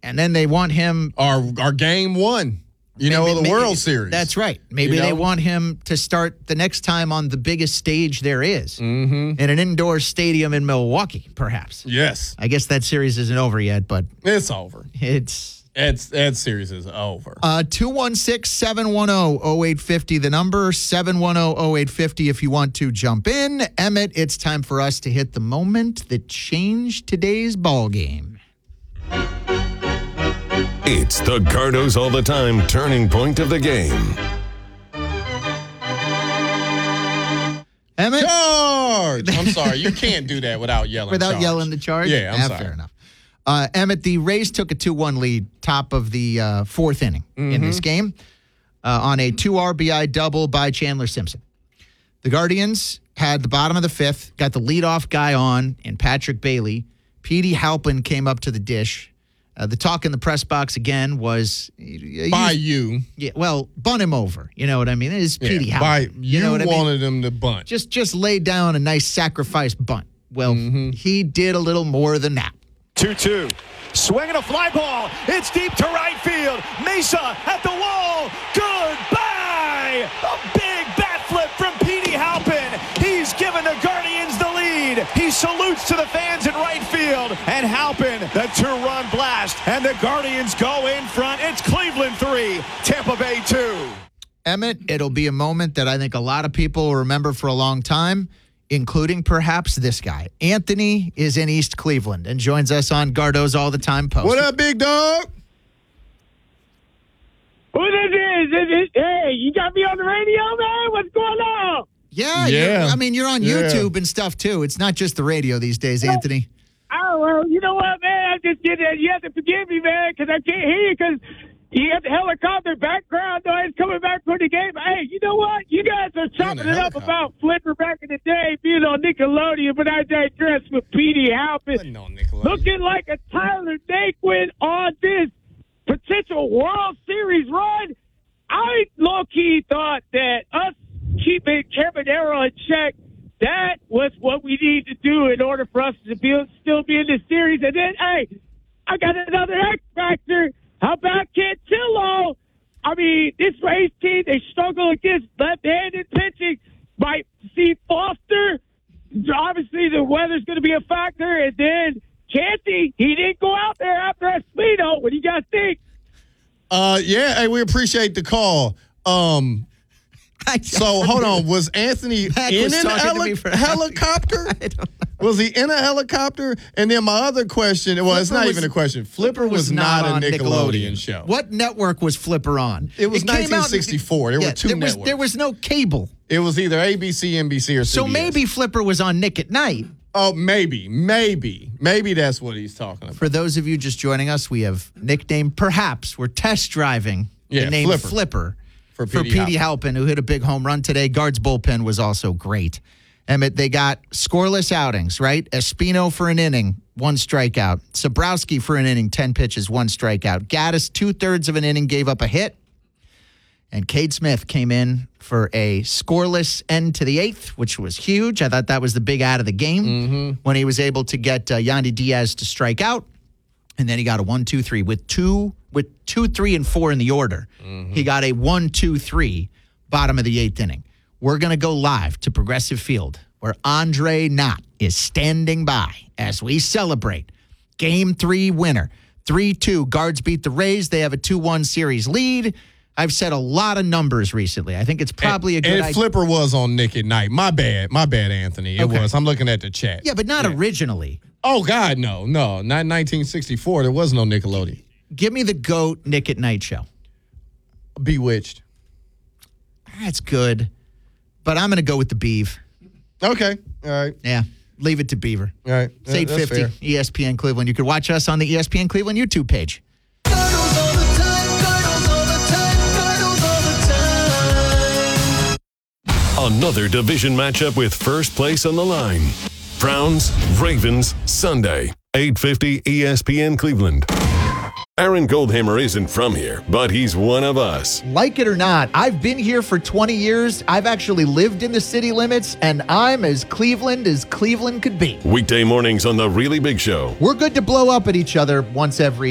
And then they want him. Our game one. The World Series. That's right. Maybe they want him to start the next time on the biggest stage there is, in an indoor stadium in Milwaukee, perhaps. Yes. I guess that series isn't over yet, but it's over. That series is over. 216-710-0850, the number, 710-0850 if you want to jump in. Emmett, it's time for us to hit the moment that changed today's ball game. It's the Gardos All the Time turning point of the game. Emmett? Charge! I'm sorry, you can't do that without yelling Without yelling the charge? Yeah, I'm sorry. Fair enough. Emmett, the Rays took a 2-1 lead top of the fourth inning in this game on a 2 RBI double by Chandler Simpson. The Guardians had the bottom of the fifth, got the leadoff guy on in Patrick Bailey. Petey Halpin came up to the dish. The talk in the press box again was... By you. Yeah, well, bunt him over. You know what I mean? It is Petey Halpin. You know what wanted him to bunt. Just lay down a nice sacrifice bunt. Well, he did a little more than that. 2-2. Swinging a fly ball. It's deep to right field. Mesa at the wall. Goodbye! A big bat flip from Petey Halpin. He's given the Guardians the lead. He salutes to the fans in right field. And Halpin, the 2-run blast. And the Guardians go in front. It's Cleveland 3, Tampa Bay 2. Emmett, it'll be a moment that I think a lot of people will remember for a long time, including perhaps this guy. Anthony is in East Cleveland and joins us on Gardos All the Time Post. What up, big dog? Who this is? Hey, you got me on the radio, man? What's going on? Yeah. You're on YouTube and stuff, too. It's not just the radio these days, Anthony. Oh, well, you know what, man? I'm just kidding. You have to forgive me, man, because I can't hear you because you got the helicopter background noise coming back from the game. Hey, you know what? You guys are chopping it up about Flipper back in the day being on Nickelodeon, but I digress with Petey Halpin. Looking like a Tyler Naquin on this potential World Series run. I low-key thought that us keeping Caminero in check, that was what we need to do in order for us to still be in this series. And then, hey, I got another X factor. How about Cantillo? I mean, this Rays team, they struggle against left-handed pitching. Might see Foster. Obviously, the weather's going to be a factor. And then Canty, he didn't go out there after Espino. What do you guys think? Hey, we appreciate the call. So, hold on. Was Anthony in an helicopter? I don't know. Was he in a helicopter? And then my other question, it's not even a question. Flipper was not a Nickelodeon show. What network was Flipper on? It was 1964. There were two networks. There was no cable. It was either ABC, NBC, or CBS. So maybe Flipper was on Nick at Night. Oh, maybe. Maybe that's what he's talking about. For those of you just joining us, we have nicknamed, perhaps, we're test driving the name Flipper for Petey Halpin, who hit a big home run today. Guards bullpen was also great. Emmett, they got scoreless outings, right? Espino for an inning, 1 strikeout. Sobrowski for an inning, 10 pitches, 1 strikeout. Gaddis, 2/3 of an inning, gave up a hit. And Cade Smith came in for a scoreless end to the 8th, which was huge. I thought that was the big out of the game when he was able to get Yandy Diaz to strike out. And then he got a 1-2-3 with 2, 3, and 4 in the order. He got a 1-2-3 bottom of the 8th inning. We're going to go live to Progressive Field, where Andre Knott is standing by as we celebrate Game 3 winner. 3-2, Guards beat the Rays. They have a 2-1 series lead. I've said a lot of numbers recently. I think it's probably a good idea. And Flipper was on Nick at Night. My bad, Anthony. It was. I'm looking at the chat. Yeah, but not originally. Oh, God, no. Not 1964. There was no Nickelodeon. Give me the GOAT Nick at Night show. Bewitched. That's good. But I'm going to go with the Beav. Okay. All right. Yeah. Leave it to Beaver. All right. It's 8:50, ESPN Cleveland. You can watch us on the ESPN Cleveland YouTube page. Another division matchup with first place on the line. Browns, Ravens, Sunday, 8:50 ESPN Cleveland. Aaron Goldhammer isn't from here, but he's one of us. Like it or not, I've been here for 20 years. I've actually lived in the city limits, and I'm as Cleveland could be. Weekday mornings on The Really Big Show. We're good to blow up at each other once every